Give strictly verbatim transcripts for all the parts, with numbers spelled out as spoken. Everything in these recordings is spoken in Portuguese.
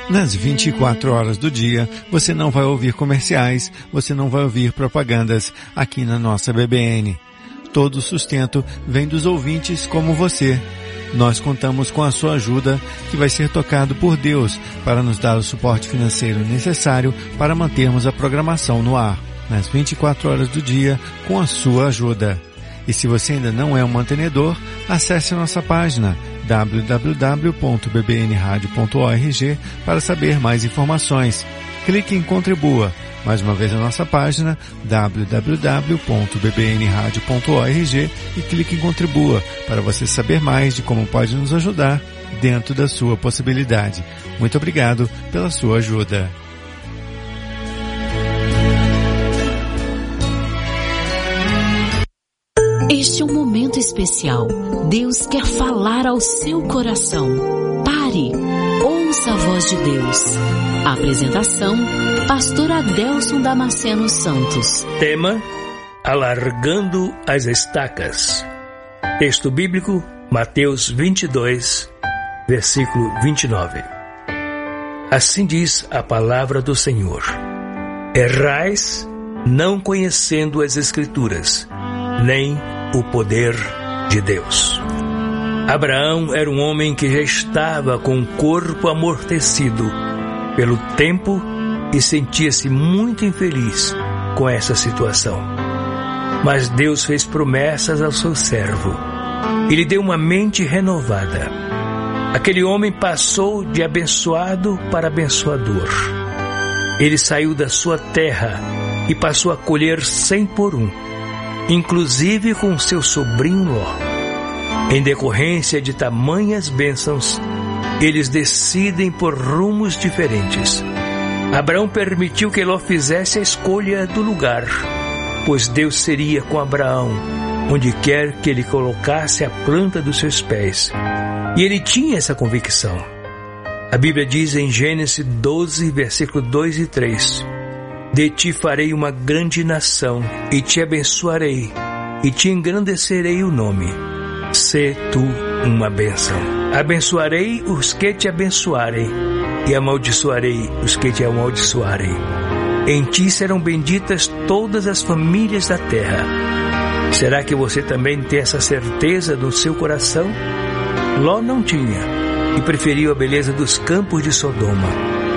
Nas vinte e quatro horas do dia, você não vai ouvir comerciais, você não vai ouvir propagandas aqui na nossa B B N. Todo o sustento vem dos ouvintes como você. Nós contamos com a sua ajuda, que vai ser tocado por Deus para nos dar o suporte financeiro necessário para mantermos a programação no ar, nas vinte e quatro horas do dia, com a sua ajuda. E se você ainda não é um mantenedor, acesse a nossa página w w w ponto b b n radio ponto org para saber mais informações. Clique em Contribua. Mais uma vez a nossa página w w w ponto b b n radio ponto org e clique em Contribua para você saber mais de como pode nos ajudar dentro da sua possibilidade. Muito obrigado pela sua ajuda. Este é um momento especial. Deus quer falar ao seu coração. Pare, ouça a voz de Deus. A apresentação, Pastor Adelson Damasceno Santos. Tema: Alargando as estacas. Texto bíblico, Mateus vinte e dois, versículo vinte e nove. Assim diz a palavra do Senhor: Errais, não conhecendo as Escrituras, nem o poder de Deus. Abraão era um homem que já estava com o corpo amortecido pelo tempo e sentia-se muito infeliz com essa situação. Mas Deus fez promessas ao seu servo e lhe deu uma mente renovada. Aquele homem passou de abençoado para abençoador. Ele saiu da sua terra e passou a colher cem por um, inclusive com seu sobrinho Ló. Em decorrência de tamanhas bênçãos, eles decidem por rumos diferentes. Abraão permitiu que Ló fizesse a escolha do lugar, pois Deus seria com Abraão onde quer que ele colocasse a planta dos seus pés. E ele tinha essa convicção. A Bíblia diz em Gênesis doze, versículo dois e três: De ti farei uma grande nação, e te abençoarei, e te engrandecerei o nome. Sê tu uma bênção. Abençoarei os que te abençoarem, e amaldiçoarei os que te amaldiçoarem. Em ti serão benditas todas as famílias da terra. Será que você também tem essa certeza no seu coração? Ló não tinha, e preferiu a beleza dos campos de Sodoma.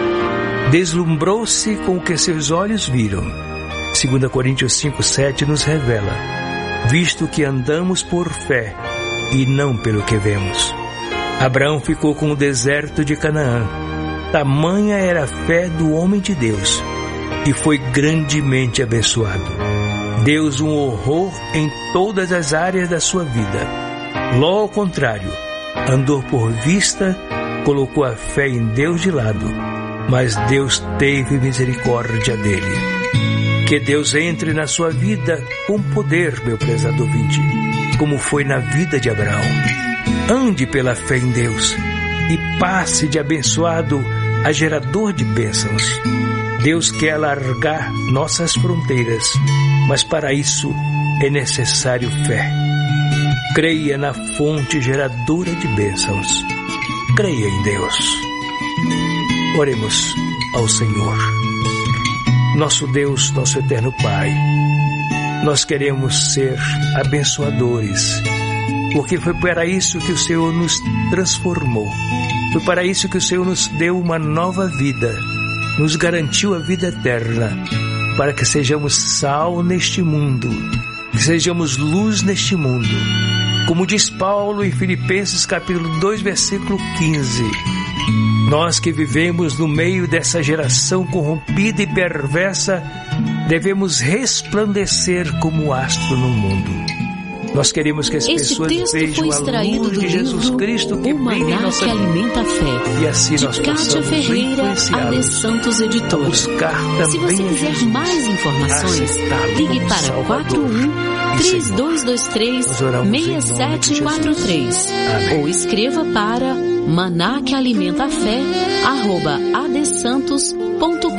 Deslumbrou-se com o que seus olhos viram. Segunda Coríntios cinco, sete nos revela: visto que andamos por fé e não pelo que vemos. Abraão ficou com o deserto de Canaã. Tamanha era a fé do homem de Deus, e foi grandemente abençoado. Deus o honrou em todas as áreas da sua vida. Ló, ao contrário, andou por vista, colocou a fé em Deus de lado, mas Deus teve misericórdia dele. Que Deus entre na sua vida com poder, meu prezado ouvinte, como foi na vida de Abraão. Ande pela fé em Deus e passe de abençoado a gerador de bênçãos. Deus quer alargar nossas fronteiras, mas para isso é necessário fé. Creia na fonte geradora de bênçãos. Creia em Deus. Oremos ao Senhor. Nosso Deus, nosso eterno Pai, nós queremos ser abençoadores, porque foi para isso que o Senhor nos transformou. Foi para isso que o Senhor nos deu uma nova vida, nos garantiu a vida eterna, para que sejamos sal neste mundo, que sejamos luz neste mundo. Como diz Paulo em Filipenses capítulo dois, versículo quinze, nós que vivemos no meio dessa geração corrompida e perversa, devemos resplandecer como astro no mundo. Nós queremos que as Esse pessoas vejam a luz de Jesus Cristo que brilha em nossa vida. Alimenta a fé. E assim de nós Kátia possamos Ferreira, A D Santos Editora. Buscar também Se você quiser mais informações, ligue para quatro um, três dois dois três, seis sete quatro três ou escreva para maná que alimenta a fé arroba adsantos ponto com.